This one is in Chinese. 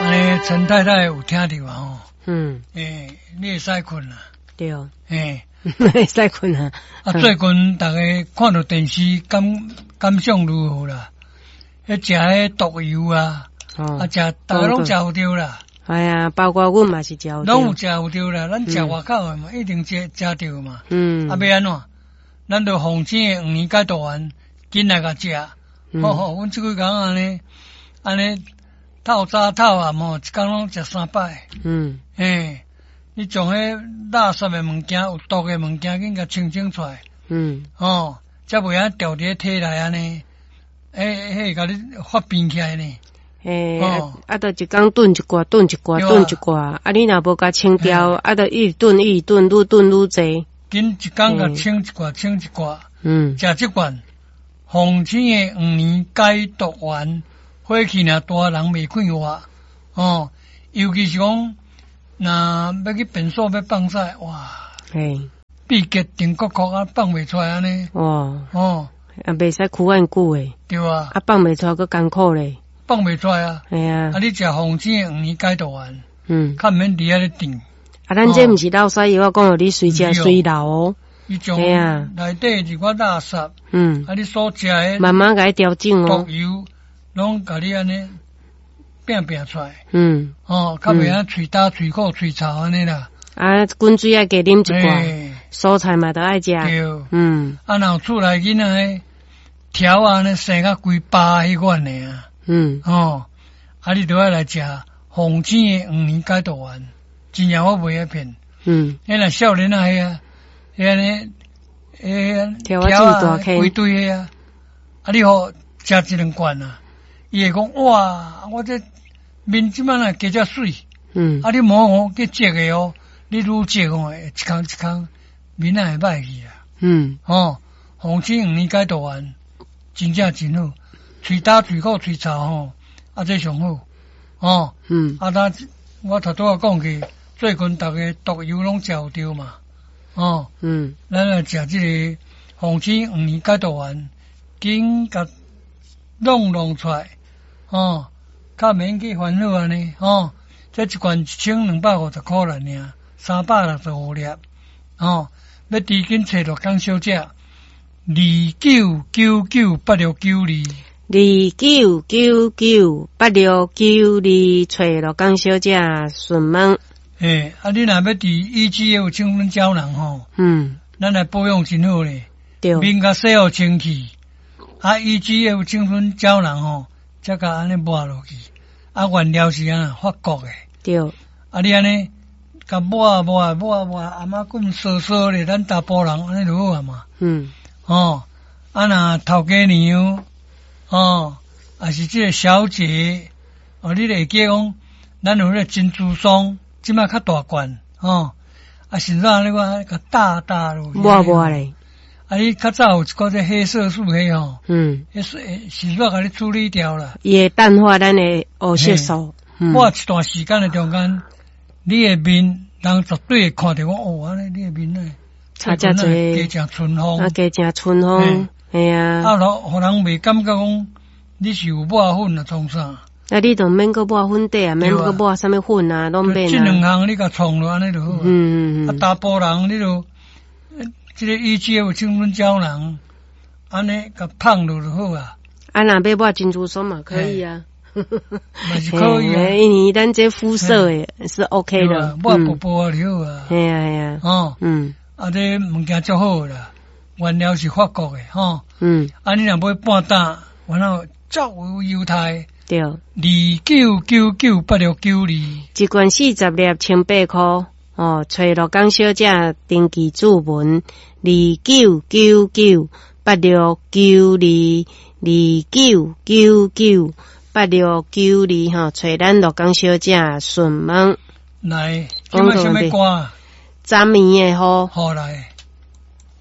安尼陈太太有听到啊？ 嗯， 你会使困啦？ 对， 会使困啊。 最近大家看到电视感想如何啦？食迄毒油啊，食大家拢食有着啦。 哎呀，包括阮嘛是食有着， 拢有食有着啦。咱食外口的嘛，一定食着嘛。要安怎？咱着防止黄年解毒丸，紧来甲食。阮即几工安尼透早透暗一工拢食3摆。你将迄垃圾的物件、有毒的物件，紧甲清出来。才袂晓掉伫体内安尼。迄甲你发病起来呢。 就一工炖一寡，炖一寡，你若无甲清掉，就一直炖，愈炖愈济。 紧一工甲清一寡，食即罐防止的黄年解毒丸，火气若大，人袂快活。尤其是讲，若要去便所要放屎，哇！闭结定国放袂出来安尼。 袂使哭很久诶。对啊。放袂出来佫艰苦咧。 放袂出来啊！系啊！你食防止的黄年解毒丸，较免伫遐咧顶。 咱这毋是老屎药，我讲互你随食随流哦。 伊种内底一寡垃圾，你所食的慢慢甲伊调整哦。 毒油拢甲你安尼变出来。较袂晓喙焦、喙苦、喙臭安尼啦。 滚水爱加啉一寡，蔬菜嘛都爱食。对。 然后厝内囡仔条啊，呢生甲规巴迄款的啊。你都要来食防止的黄年解毒丸，真正我袂晓骗。若少年啊，迄条啊，规堆迄啊，你好食一两罐啊，伊会讲哇，我这面即摆若加遮水。你莫去积的哦，你愈积哦，一空面会歹去啦。防止黄年解毒丸，真正真好。喙焦、喙苦、喙臭这上好。我头拄讲去，最近大家毒油拢食有着嘛。咱来食这个防止黄年解毒丸，紧甲弄出来。较免去烦恼安尼。这一罐1250块啦尔，365粒。要滴紧找着讲小姐29998692。29998692， 找罗江小姐询问。 你若要伫EGF 清粉胶囊咱来保养真好咧。对。面甲洗互清气，EGF 清粉胶囊才甲安尼抹落去。原料是法国的。对。你安尼甲抹，阿妈滚烧咧，咱大埔人安尼就好啊嘛。若头家娘。也是这个小姐，你会记讲，咱有迄个珍珠霜，即摆较大罐，甚至安尼个甲大落去。 抹咧。 你较早有一个这黑色素迄甚至甲你处理掉啦。 伊会淡化咱的黑色素。 抹一段时间的中间，你的面人绝对会看到讲，安尼你的面呢， 差遮济， 加正春风， 加正春风。系啊， 互人袂感觉讲你是有抹粉啊，创啥？ 你就免个抹粉底啊，免个抹啥物粉啊，拢免啊。 这两项你甲创落安尼就好啊。大埔人你就这个EGF清粉胶囊，安尼甲放落就好啊。 若要抹珍珠霜嘛，可以啊。 嘛是可以啊， 因为咱这肤色诶是 OK 的。 抹薄薄就好啊。 系啊。 这物件足好啦。原料是法国的你若买半担，然后足有犹太。对。29998692。 一罐40粒1,800块。找罗江小姐登记注文29998692，29998692找咱罗江小姐询问。 来，今麦什么歌？ 昨暝的好。 好来。